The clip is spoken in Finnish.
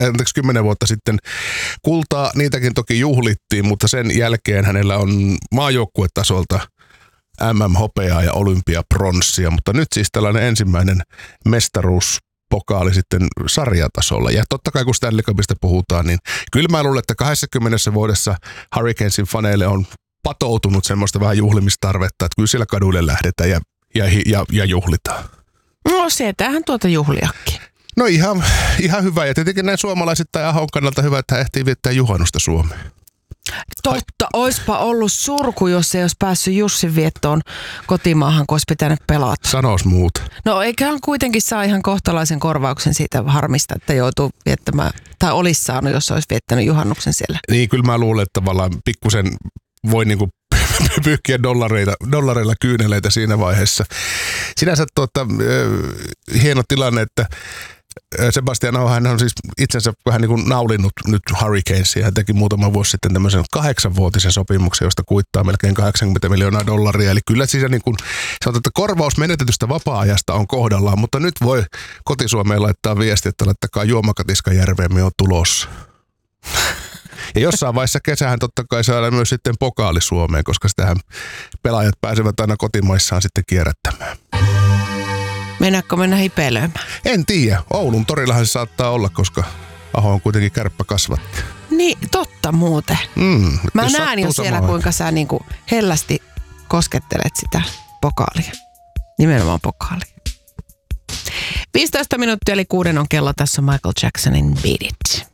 10 vuotta sitten kultaa. Niitäkin toki juhlittiin, mutta sen jälkeen hänellä on maajoukkuetasolta MM-hopeaa ja olympiapronssia, mutta nyt siis tällainen ensimmäinen mestaruuspokaali sitten sarjatasolla. Ja totta kai kun Stanley Cupista puhutaan, niin kyllä mä luulen, että 20 vuodessa Hurricanesin faneille on patoutunut semmoista vähän juhlimistarvetta, että kyllä siellä kaduille lähdetään ja juhlitaan. No sieltähän tuota juhliakin. No ihan hyvä. Ja tietenkin näin suomalaiset tai Ahon kannalta hyvä, että hän ehtii viettää juhannusta Suomeen. Totta, oispa ollut surku, jos ei olisi päässyt Jussin viettoon kotimaahan, kun olisi pitänyt pelata. Sanois muuta. No eiköhän kuitenkin saa ihan kohtalaisen korvauksen siitä harmista, että joutuu viettämään, tai olisi saanut, jos olisi viettänyt juhannuksen siellä. Niin, kyllä mä luulen, että tavallaan pikkusen voi niinku pyyhkiä dollareilla kyyneleitä siinä vaiheessa. Sinänsä hieno tilanne, että Sebastian Aho, hän on siis itsensä vähän niin kuin naulinnut nyt Hurricanesia. Hän teki muutama vuosi sitten tämmöisen 8-vuotisen sopimuksen, josta kuittaa melkein $80 miljoonaa. Eli kyllä siis niin kuin sanotaan, että korvaus menetetystä vapaa-ajasta on kohdallaan, mutta nyt voi kotisuomeen laittaa viesti, että laittakaa juomakatiska järveen, me on tulossa. Ja jossain vaiheessa kesähän totta kai saadaan myös sitten pokaali Suomeen, koska sitähän pelaajat pääsevät aina kotimaissaan sitten kierrättämään. Mennäänkö mennä hipeilöimään? En tiedä. Oulun torillahan se saattaa olla, koska Aho on kuitenkin kärppäkasvatti. Niin, totta muuten. Mä näen jo siellä, kuinka sä niinku hellästi koskettelet sitä pokaalia. Nimenomaan pokaalia. 15 minuuttia eli 6 on kello. Tässä on Michael Jacksonin Beat It.